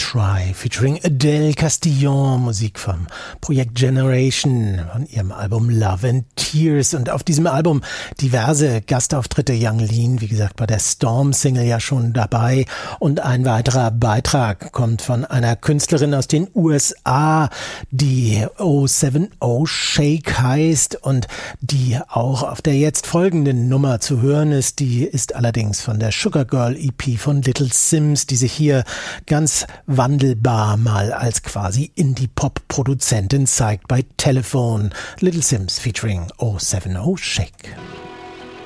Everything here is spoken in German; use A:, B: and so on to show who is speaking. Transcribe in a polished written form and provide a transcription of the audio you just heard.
A: Try featuring Adele Castillon, Musik vom Projekt Generation von ihrem Album Love and Tears. Und auf diesem Album diverse Gastauftritte. Yung Lean, wie gesagt, bei der Storm-Single ja schon dabei. Und ein weiterer Beitrag kommt von einer Künstlerin aus den USA, die 070 Shake heißt und die auch auf der jetzt folgenden Nummer zu hören ist. Die ist allerdings von der Sugar Girl EP von Little Simz, die sich hier ganz wandelbar mal als quasi Indie-Pop-Produzentin zeigt bei Telephone. Little Simz featuring 070 Shake.